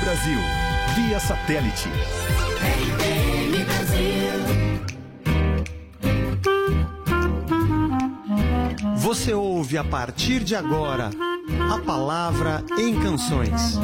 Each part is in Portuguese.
Brasil, via satélite. RBN Brasil. Você ouve a partir de agora a Palavra em Canções.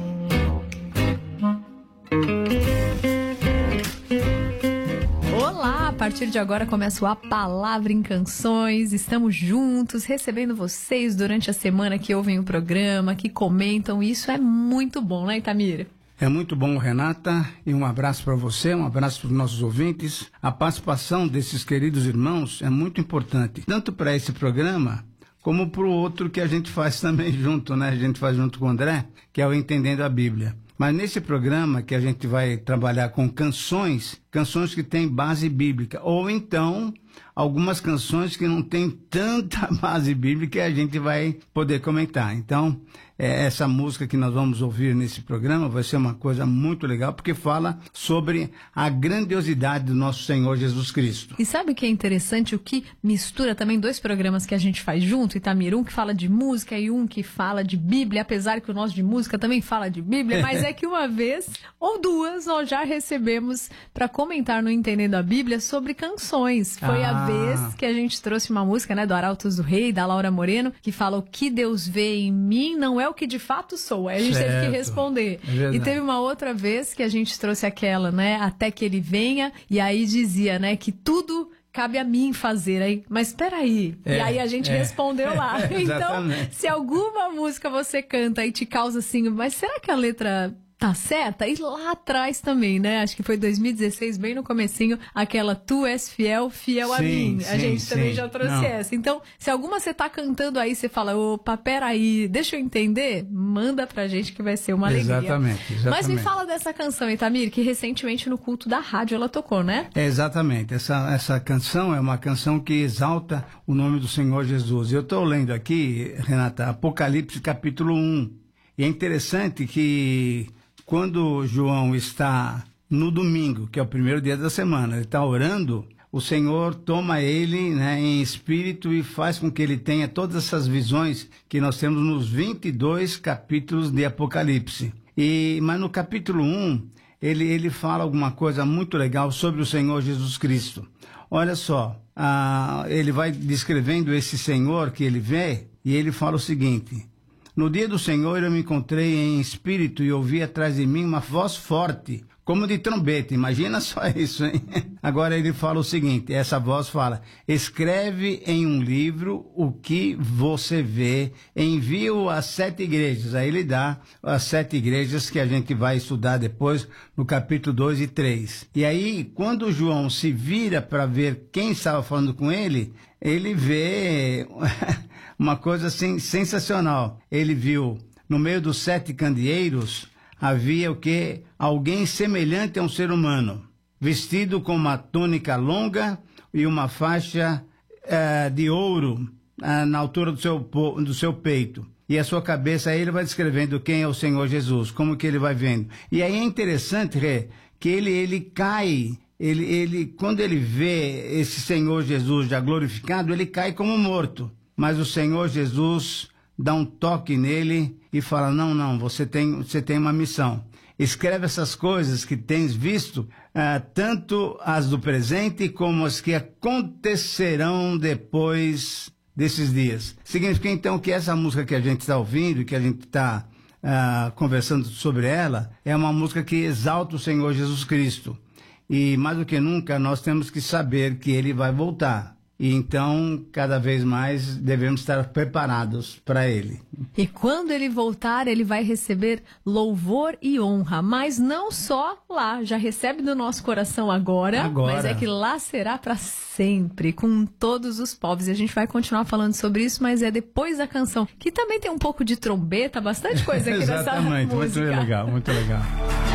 Olá, a partir de agora começa o A Palavra em Canções. Estamos juntos, recebendo vocês durante a semana que ouvem o programa, que comentam. Isso é muito bom, né, Itamir? É muito bom, Renata, e um abraço para você, um abraço para os nossos ouvintes. A participação desses queridos irmãos é muito importante, tanto para esse programa, como para o outro que a gente faz também junto, né? A gente faz junto com o André, que é o Entendendo a Bíblia. Mas nesse programa que a gente vai trabalhar com canções que têm base bíblica, ou então algumas canções que não têm tanta base bíblica e a gente vai poder comentar. Então, essa música que nós vamos ouvir nesse programa vai ser uma coisa muito legal, porque fala sobre a grandiosidade do nosso Senhor Jesus Cristo. E sabe o que é interessante? O que mistura também dois programas que a gente faz junto, Itamir, um que fala de música e um que fala de Bíblia, apesar que o nosso de música também fala de Bíblia, mas é que uma vez ou duas nós já recebemos para comentar no Entendendo a Bíblia sobre canções. Foi a vez que a gente trouxe uma música, né, do Arautos do Rei, da Laura Moreno, que fala: o que Deus vê em mim não é o que de fato sou. Aí a gente teve que responder. E teve uma outra vez que a gente trouxe aquela, né, até que ele venha, e aí dizia, né, que tudo cabe a mim fazer. Aí, mas peraí. E aí a gente respondeu lá. Então, se alguma música você canta e te causa assim, mas será que a letra tá certa? E lá atrás também, né? Acho que foi 2016, bem no comecinho, aquela Tu és fiel, fiel a mim. A gente também já trouxe essa. Então, se alguma você tá cantando aí, você fala: opa, peraí, deixa eu entender, manda pra gente que vai ser uma alegria. Exatamente. Mas me fala dessa canção, Itamir, que recentemente no culto da rádio ela tocou, né? Exatamente. Essa canção é uma canção que exalta o nome do Senhor Jesus. Eu tô lendo aqui, Renata, Apocalipse capítulo 1. E é interessante que quando João está no domingo, que é o primeiro dia da semana, ele está orando, o Senhor toma ele, né, em espírito e faz com que ele tenha todas essas visões que nós temos nos 22 capítulos de Apocalipse. Mas no capítulo 1, ele fala alguma coisa muito legal sobre o Senhor Jesus Cristo. Olha só, ele vai descrevendo esse Senhor que ele vê, e ele fala o seguinte: no dia do Senhor eu me encontrei em espírito e ouvi atrás de mim uma voz forte, como de trombeta. Imagina só isso, hein? Agora ele fala o seguinte, essa voz fala: escreve em um livro o que você vê, envia-o às 7 igrejas. Aí ele dá as 7 igrejas que a gente vai estudar depois no capítulo 2 e 3. E aí, quando João se vira para ver quem estava falando com ele vê uma coisa assim sensacional. Ele viu, no meio dos 7 candeeiros, havia o quê? Alguém semelhante a um ser humano, vestido com uma túnica longa e uma faixa de ouro na altura do seu peito. E a sua cabeça, aí ele vai descrevendo quem é o Senhor Jesus, como que ele vai vendo. E aí é interessante, que ele cai, quando ele vê esse Senhor Jesus já glorificado, ele cai como morto. Mas o Senhor Jesus dá um toque nele e fala: não, você tem uma missão. Escreve essas coisas que tens visto, tanto as do presente como as que acontecerão depois desses dias. Significa então que essa música que a gente está ouvindo, que a gente está conversando sobre ela, é uma música que exalta o Senhor Jesus Cristo. E mais do que nunca nós temos que saber que ele vai voltar. E então, cada vez mais, devemos estar preparados para ele. E quando ele voltar, ele vai receber louvor e honra. Mas não só lá, já recebe do nosso coração agora. Mas é que lá será para sempre, com todos os povos. E a gente vai continuar falando sobre isso, mas é depois da canção, que também tem um pouco de trombeta, bastante coisa aqui nessa música. Exatamente, muito legal, muito legal.